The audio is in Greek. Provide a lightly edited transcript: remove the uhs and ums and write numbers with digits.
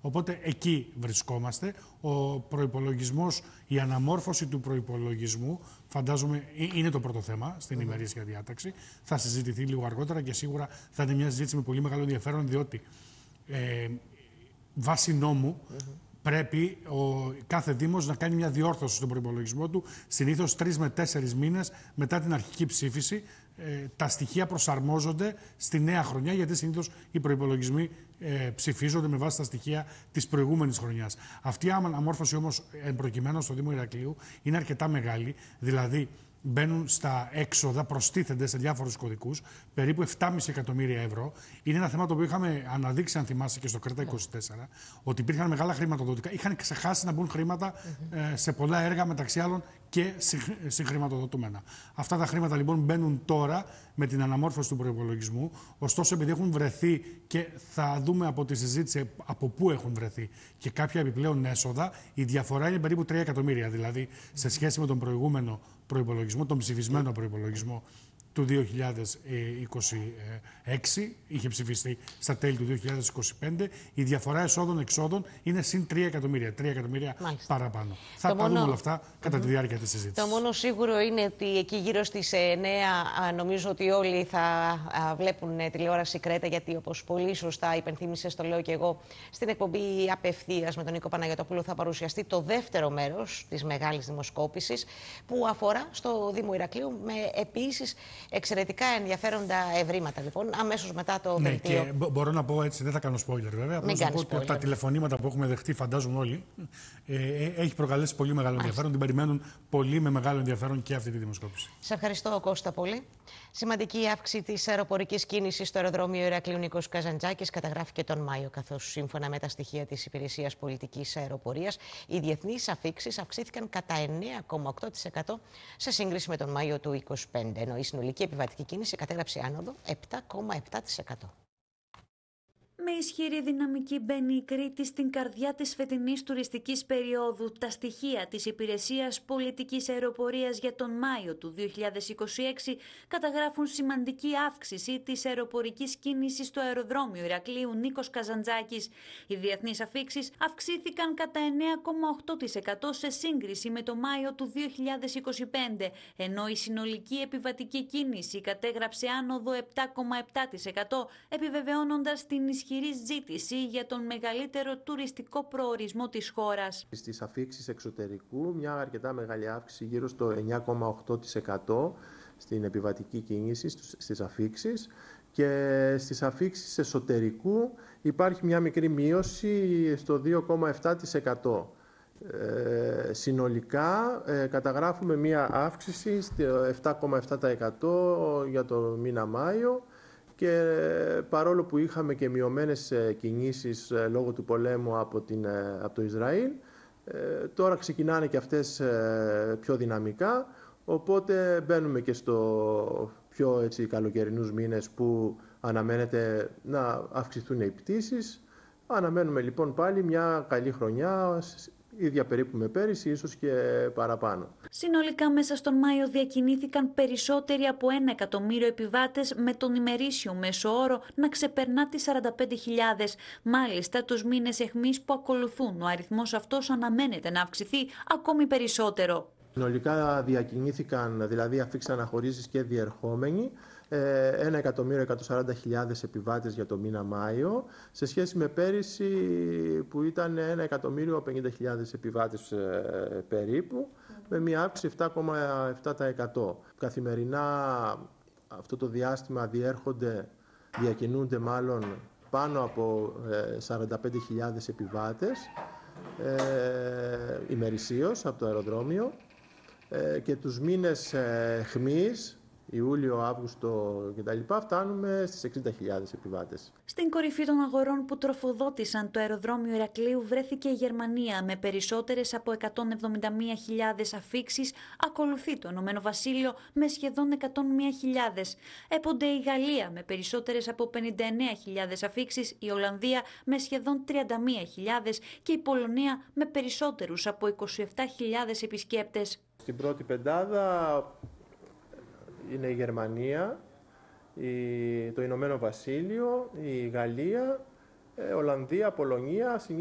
Οπότε εκεί βρισκόμαστε. Ο προϋπολογισμός, η αναμόρφωση του προϋπολογισμού, φαντάζομαι είναι το πρώτο θέμα στην ημερήσια διάταξη. Θα συζητηθεί λίγο αργότερα και σίγουρα θα είναι μια συζήτηση με πολύ μεγάλο ενδιαφέρον, διότι βάσει νόμου πρέπει κάθε Δήμος να κάνει μια διόρθωση στον προϋπολογισμό του, συνήθως 3 με 4 μήνες μετά την αρχική ψήφιση. Τα στοιχεία προσαρμόζονται στη νέα χρονιά, γιατί συνήθως οι προϋπολογισμοί ψηφίζονται με βάση τα στοιχεία της προηγούμενης χρονιάς. Αυτή η αναμόρφωση όμως, προκειμένου στο Δήμο Ηρακλείου, είναι αρκετά μεγάλη, δηλαδή μπαίνουν στα έξοδα, προστίθενται σε διάφορους κωδικούς, περίπου 7,5 εκατομμύρια ευρώ. Είναι ένα θέμα το οποίο είχαμε αναδείξει, αν θυμάστε, και στο Κρέτα 24, ότι υπήρχαν μεγάλα χρηματοδοτικά. Είχαν ξεχάσει να μπουν χρήματα σε πολλά έργα, μεταξύ άλλων και συγχρηματοδοτούμενα. Αυτά τα χρήματα λοιπόν μπαίνουν τώρα με την αναμόρφωση του προϋπολογισμού. Ωστόσο, επειδή έχουν βρεθεί, και θα δούμε από τη συζήτηση από πού έχουν βρεθεί, και κάποια επιπλέον έσοδα, η διαφορά είναι περίπου 3 εκατομμύρια. Δηλαδή, σε σχέση με τον προηγούμενο προϋπολογισμό, τον ψηφισμένο προϋπολογισμό του 2026, είχε ψηφιστεί στα τέλη του 2025, η διαφορά εσόδων-εξόδων είναι συν 3 εκατομμύρια. 3 εκατομμύρια παραπάνω. Θα τα δούμε όλα αυτά κατά τη διάρκεια της συζήτησης. Το μόνο σίγουρο είναι ότι εκεί γύρω στις 9 νομίζω ότι όλοι θα βλέπουν τηλεόραση Κρέτα, γιατί όπως πολύ σωστά υπενθύμησες, το λέω και εγώ, στην εκπομπή Απευθείας με τον Νίκο Παναγιωτόπουλο θα παρουσιαστεί το δεύτερο μέρος της μεγάλης δημοσκόπησης που αφορά στο Δήμο Ηρακλείου, με επίσης εξαιρετικά ενδιαφέροντα ευρήματα. Λοιπόν, αμέσως μετά το δελτίο. Και μπορώ να πω έτσι, δεν θα κάνω spoiler βέβαια. Απλώς να πω ότι από τα τηλεφωνήματα που έχουμε δεχτεί, φαντάζομαι όλοι, έχει προκαλέσει πολύ μεγάλο ενδιαφέρον. Την περιμένουν πολύ με μεγάλο ενδιαφέρον και αυτή τη δημοσκόπηση. Σε ευχαριστώ, Κώστα, πολύ. Σημαντική αύξηση της αεροπορικής κίνησης στο αεροδρόμιο Ηρακλείου Νίκος Καζαντζάκης καταγράφηκε τον Μάιο, καθώς σύμφωνα με τα στοιχεία της Υπηρεσίας Πολιτικής Αεροπορίας, οι διεθνείς αφήξεις αυξήθηκαν κατά 9,8% σε σύγκριση με τον Μάιο του 2025, ενώ η συνολική επιβατική κίνηση κατέγραψε άνοδο 7,7%. Με ισχυρή δυναμική μπαίνει η Κρήτη στην καρδιά της φετινής τουριστικής περίοδου. Τα στοιχεία της Υπηρεσίας Πολιτικής Αεροπορίας για τον Μάιο του 2026 καταγράφουν σημαντική αύξηση της αεροπορικής κίνησης στο αεροδρόμιο Ηρακλείου Νίκος Καζαντζάκης. Οι διεθνείς αφήξεις αυξήθηκαν κατά 9,8% σε σύγκριση με το Μάιο του 2025, ενώ η συνολική επιβατική κίνηση κατέγραψε άνοδο 7,7%, επιβεβαιώνοντας την ισχυρή ζήτηση για τον μεγαλύτερο τουριστικό προορισμό της χώρας. Στις αφήξεις εξωτερικού, μια αρκετά μεγάλη αύξηση, γύρω στο 9,8% στην επιβατική κίνηση, στις αφήξεις, και στις αφήξεις εσωτερικού υπάρχει μια μικρή μείωση στο 2,7%. Συνολικά καταγράφουμε μια αύξηση στο 7,7% για το μήνα Μάιο. Και παρόλο που είχαμε και μειωμένες κινήσεις λόγω του πολέμου από το Ισραήλ, τώρα ξεκινάνε και αυτές πιο δυναμικά, οπότε μπαίνουμε και στο πιο καλοκαιρινούς μήνες που αναμένεται να αυξηθούν οι πτήσεις. Αναμένουμε λοιπόν πάλι μια καλή χρονιά, ίδια περίπου με πέρυσι, ίσως και παραπάνω. Συνολικά μέσα στον Μάιο διακινήθηκαν περισσότεροι από 1 εκατομμύριο επιβάτες, με τον ημερήσιο μέσο όρο να ξεπερνά τις 45.000. Μάλιστα, τους μήνες αιχμής που ακολουθούν, ο αριθμός αυτός αναμένεται να αυξηθεί ακόμη περισσότερο. Συνολικά διακινήθηκαν, δηλαδή αφήξαν αναχωρήσεις και διερχόμενοι, 1.140.000 επιβάτες για το μήνα Μάιο, σε σχέση με πέρυσι που ήταν 1.050.000 επιβάτες περίπου, με μια αύξηση 7,7%. Καθημερινά αυτό το διάστημα διακινούνται μάλλον πάνω από 45.000 επιβάτες ημερησίως από το αεροδρόμιο, και τους μήνες χμής, Ιούλιο, Αύγουστο κτλ. Φτάνουμε στις 60.000 επιβάτες. Στην κορυφή των αγορών που τροφοδότησαν το αεροδρόμιο Ηρακλείου βρέθηκε η Γερμανία με περισσότερες από 171.000 αφήξεις, ακολουθεί το Ηνωμένο Βασίλειο με σχεδόν 101.000. Έπονται η Γαλλία με περισσότερες από 59.000 αφήξεις, η Ολλανδία με σχεδόν 31.000 και η Πολωνία με περισσότερους από 27.000 επισκέπτες. Στην πρώτη πεντάδα είναι η Γερμανία, το Ηνωμένο Βασίλειο, η Γαλλία, Ολλανδία, Πολωνία.